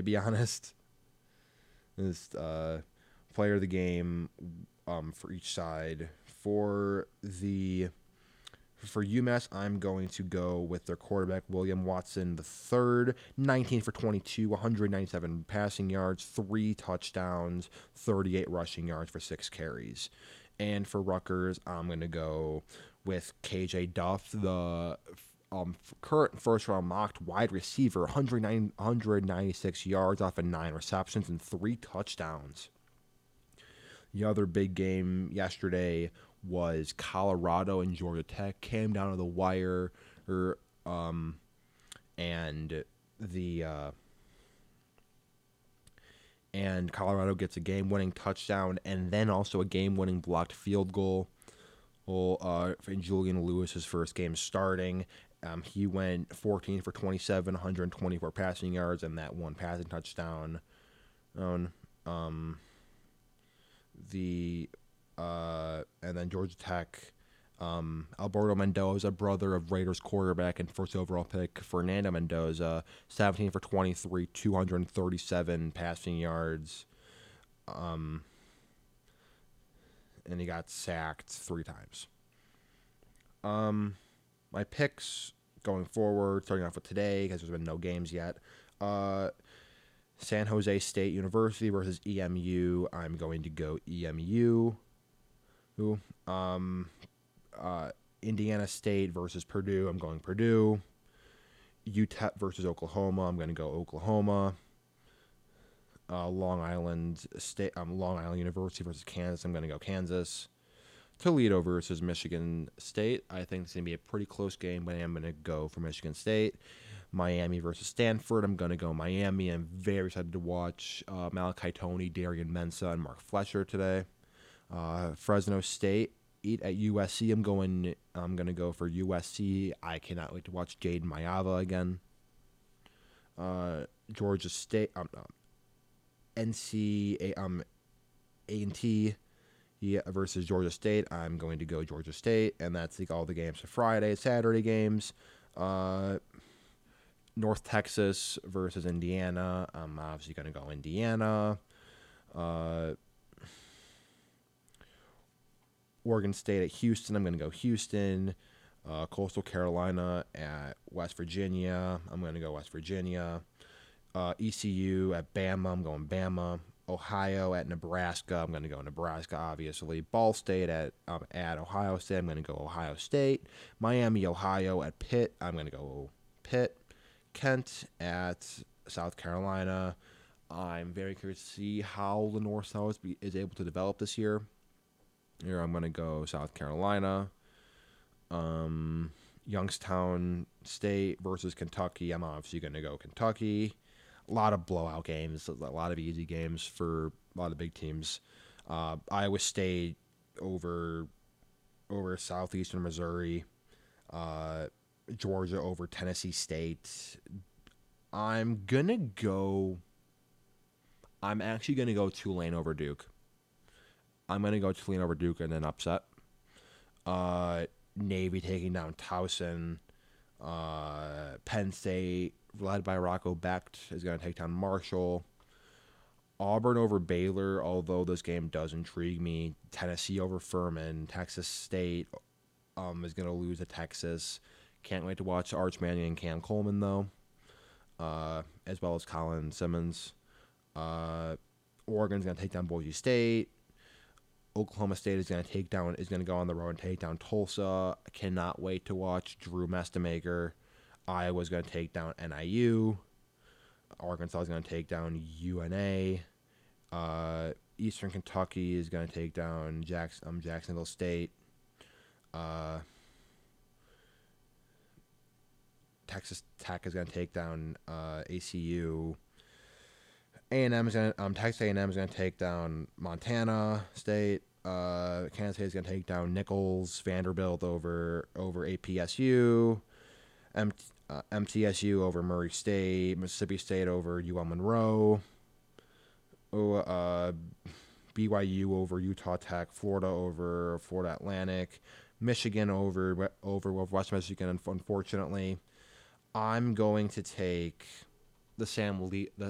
to be honest. This player of the game for each side. For UMass, I'm going to go with their quarterback, William Watson III, 19 for 22, 197 passing yards, 3 touchdowns, 38 rushing yards for 6 carries. And for Rutgers, I'm going to go with KJ Duff, the current first-round mocked wide receiver, 196 yards off of 9 receptions and 3 touchdowns. The other big game yesterday was Colorado and Georgia Tech. Came down to the wire, and Colorado gets a game-winning touchdown and then also a game-winning blocked field goal. In Julian Lewis's first game starting, he went 14 for 27, 124 passing yards, and that 1 passing touchdown. And then Georgia Tech, Alberto Mendoza, brother of Raiders quarterback and first overall pick Fernando Mendoza, 17 for 23, 237 passing yards, and he got sacked 3 times. My picks going forward, starting off with today, because there's been no games yet. San Jose State University versus EMU. I'm going to go EMU. Indiana State versus Purdue. I'm going Purdue. UTEP versus Oklahoma. I'm going to go Oklahoma. Long Island University versus Kansas. I'm going to go Kansas. Toledo versus Michigan State. I think it's going to be a pretty close game, but I'm going to go for Michigan State. Miami versus Stanford. I'm going to go Miami. I'm very excited to watch Malachi Toney, Darian Mensah, and Mark Fletcher today. Fresno State at USC. I'm going to go for USC. I cannot wait to watch Jade Mayava again. Georgia State. A&T versus Georgia State. I'm going to go Georgia State, and that's all the games for Friday, Saturday games. North Texas versus Indiana. I'm obviously going to go Indiana. Oregon State at Houston. I'm going to go Houston. Coastal Carolina at West Virginia. I'm going to go West Virginia. ECU at Bama. I'm going Bama. Ohio at Nebraska. I'm going to go Nebraska, obviously. Ball State at Ohio State. I'm going to go Ohio State. Miami, Ohio at Pitt. I'm going to go Pitt. Kent at South Carolina. I'm very curious to see how the North-South is able to develop this year. Here I'm going to go South Carolina. Youngstown State versus Kentucky. I'm obviously going to go Kentucky. A lot of blowout games, a lot of easy games for a lot of big teams. Iowa State over Southeastern Missouri. Georgia over Tennessee State. I'm actually going to go Tulane over Duke. I'm going to go Tulane over Duke and then upset. Navy taking down Towson. Penn State, led by Rocco Becht, is going to take down Marshall. Auburn over Baylor, although this game does intrigue me. Tennessee over Furman. Texas State is going to lose to Texas. Can't wait to watch Arch Manning and Cam Coleman, though, as well as Colin Simmons. Oregon's going to take down Boise State. Oklahoma State is going to go on the road and take down Tulsa. I cannot wait to watch Drew Mestemaker. Iowa's going to take down NIU. Arkansas is going to take down UNA. Eastern Kentucky is going to take down Jacksonville State. Texas Tech is going to take down ACU. Texas A&M is going to take down Montana State. Kansas State is going to take down Nichols. Vanderbilt over APSU. MTSU over Murray State. Mississippi State over UL Monroe. BYU over Utah Tech. Florida over Florida Atlantic. Michigan over West Michigan, unfortunately. I'm going to take the